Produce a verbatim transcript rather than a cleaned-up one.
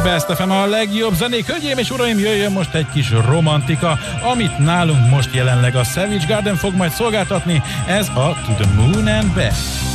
Best ef em, a legjobb zenék. Hölgyeim és uraim, jöjjön most egy kis romantika, amit nálunk most jelenleg a Savage Garden fog majd szolgáltatni. Ez a To the Moon and Back.